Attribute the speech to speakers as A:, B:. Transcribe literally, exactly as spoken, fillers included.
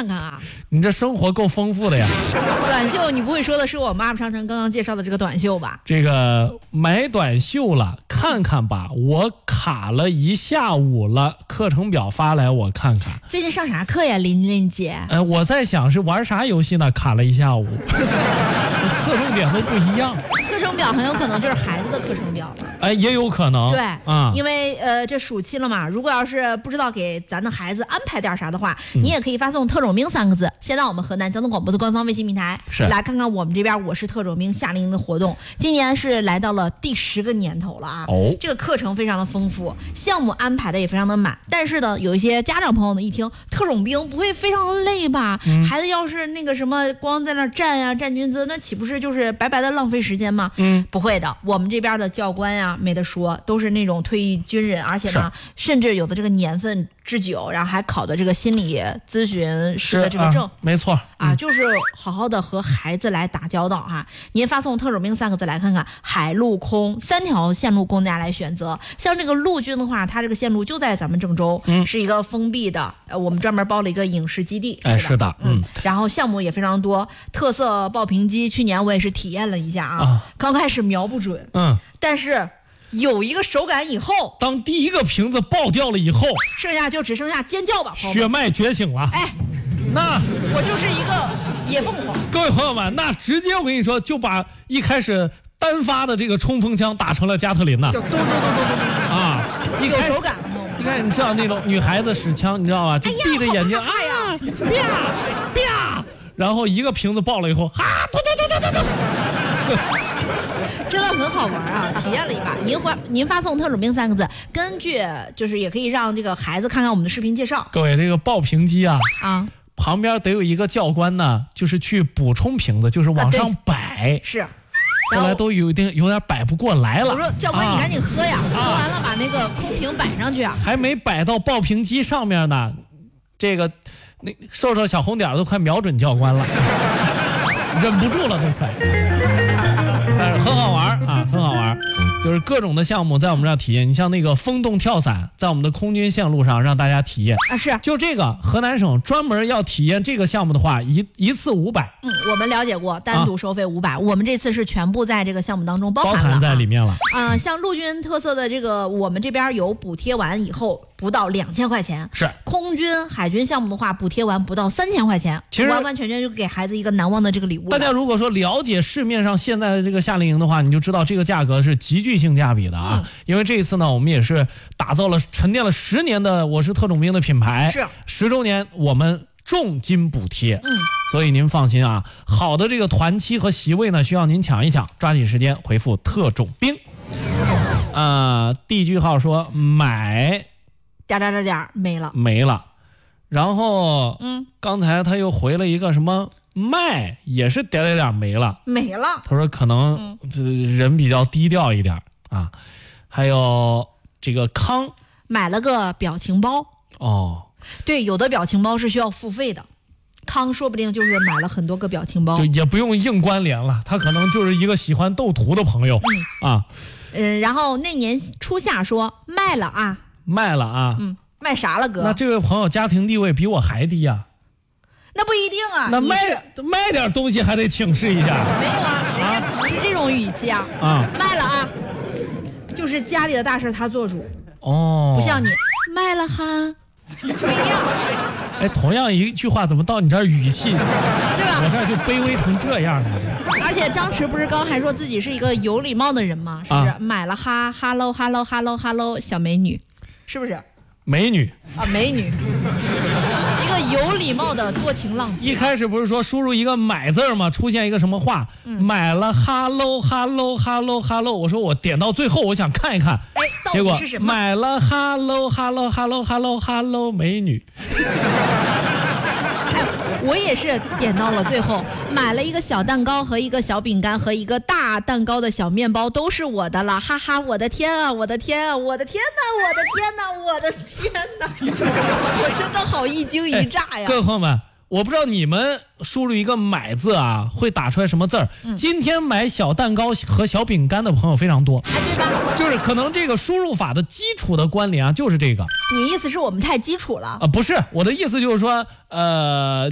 A: 看看啊。
B: 你这生活够丰富的呀。
A: 短袖，你不会说的是我们 U P 商城刚刚介绍的这个短袖吧？
B: 这个买短袖了，看看吧，我卡了一下午了，课程表发来我看看。
A: 最近上啥课呀，琳琳姐？
B: 呃，我在想是玩啥游戏呢？卡了一下午，侧重点都不一样。
A: 课程表很有可能就是孩子的课程表了。
B: 哎，也有可能。
A: 对
B: 啊，
A: 因为呃这暑期了嘛，如果要是不知道给咱的孩子安排点啥的话，嗯、你也可以发送特种兵三个字，先到我们河南交通广播的官方微信平台，
B: 是
A: 来看看我们这边我是特种兵夏令营的活动。今年是来到了第十个年头了啊。
B: 哦，
A: 这个课程非常的丰富，项目安排的也非常的满。但是呢，有一些家长朋友呢一听特种兵不会非常累吧？嗯、孩子要是那个什么光在那站呀、啊、站军姿，那岂不是就是白白的浪费时间吗？嗯，不会的，我们这边的教官呀没得说，都是那种退役军人，而且呢，甚至有的这个年份之久，然后还考的这个心理咨询师的这个证，
B: 啊、没错
A: 啊、嗯，就是好好的和孩子来打交道哈、啊。您发送特种兵三个字来看看，海陆空三条线路供大家来选择。像这个陆军的话，它这个线路就在咱们郑州，嗯，是一个封闭的，呃，我们专门包了一个影视基地。
B: 哎，是的，
A: 嗯，然后项目也非常多，特色爆屏机，去年我也是体验了一下啊，啊刚开始瞄不准，嗯，但是。有一个手感以后，
B: 当第一个瓶子爆掉了以后，
A: 剩下就只剩下尖叫吧，
B: 血脉觉醒了。
A: 哎，
B: 那
A: 我就是一个野凤凰。
B: 各位朋友们，那直接我跟你说，就把一开始单发的这个冲锋枪打成了加特林呐，
A: 就咚咚咚咚咚
B: 啊！
A: 有手感了吗？
B: 你看，你知道那种女孩子使枪，你知道吧？就闭着眼睛
A: 啊呀，
B: 啪啪，然后一个瓶子爆了以后，哈，咚咚咚咚咚咚。
A: 真的很好玩啊！体验了一把，您发您发送特种兵三个字，根据就是也可以让这个孩子看看我们的视频介绍。
B: 各位，这个爆屏机啊，
A: 啊，
B: 旁边得有一个教官呢，就是去补充瓶子，就是往上摆。
A: 啊、是，
B: 后来都有一定有点摆不过来了。
A: 我说教官，你赶紧喝呀，啊、喝完了把那个空瓶摆上去啊。
B: 还没摆到爆屏机上面呢，这个那瘦瘦小红点都快瞄准教官了，忍不住了都快。但是很好玩啊，很好玩，就是各种的项目在我们这儿体验。你像那个风洞跳伞，在我们的空军线路上让大家体验
A: 啊，是
B: 就这个河南省专门要体验这个项目的话，一一次五百。
A: 嗯，我们了解过，单独收费五百、啊，我们这次是全部在这个项目当中包含了、啊，
B: 包含在里面了。
A: 啊、呃，像陆军特色的这个，我们这边有补贴完以后不到两千块钱，
B: 是
A: 空军海军项目的话，补贴完不到三千块钱，
B: 其实
A: 完完全全就给孩子一个难忘的这个礼物。
B: 大家如果说了解市面上现在的这个夏令营的话，你就知道这个价格是极具性价比的啊。嗯、因为这一次呢，我们也是打造了沉淀了十年的我是特种兵的品牌，
A: 是
B: 十周年我们重金补贴，
A: 嗯，
B: 所以您放心啊，好的这个团期和席位呢，需要您抢一抢，抓紧时间回复特种兵。呃，D句号说买
A: 点点点点没了
B: 没了，然后
A: 嗯，
B: 刚才他又回了一个什么卖，也是点点点没了
A: 没了。
B: 他说可能这人比较低调一点啊。还有这个康
A: 买了个表情包
B: 哦，
A: 对，有的表情包是需要付费的。康说不定就是买了很多个表情包，
B: 就也不用硬关联了，他可能就是一个喜欢斗图的朋友、
A: 嗯、
B: 啊。
A: 嗯，然后那年初夏说卖了啊，
B: 卖了啊，
A: 嗯，卖啥了哥？
B: 那这位朋友家庭地位比我还低啊。
A: 那不一定啊，
B: 那卖卖点东西还得请示一下。
A: 没有啊，人家不是这种语气啊。
B: 啊，
A: 卖了啊，就是家里的大事他做主
B: 哦，
A: 不像你卖了哈。不一样，
B: 哎，同样一句话，怎么到你这儿语气，
A: 对吧？
B: 我这儿就卑微成这样了。
A: 而且张弛不是刚还说自己是一个有礼貌的人吗？是不是？啊、买了哈哈喽哈喽哈喽哈喽小美女，是不是？
B: 美女
A: 啊，美女，一个有礼貌的多情浪子。
B: 一开始不是说输入一个买字吗？出现一个什么话？嗯、买了哈喽哈喽哈喽哈喽。我说我点到最后，我想看一看。
A: 哎，到底是什么？
B: 买了哈喽哈喽哈喽哈喽哈喽美女。
A: 哎，我也是点到了最后，买了一个小蛋糕和一个小饼干和一个大蛋糕的小面包，都是我的了，哈哈！我的天啊，我的天啊，我的天哪，我的天哪，我的天哪！我真的好一惊一乍呀！
B: 哎、各位朋友们，我不知道你们输入一个买字啊，会打出来什么字儿、嗯？今天买小蛋糕和小饼干的朋友非常多，
A: 哎，对吧？
B: 就是可能这个输入法的基础的关联啊，就是这个。
A: 你意思是我们太基础了
B: 啊、呃？不是，我的意思就是说，呃。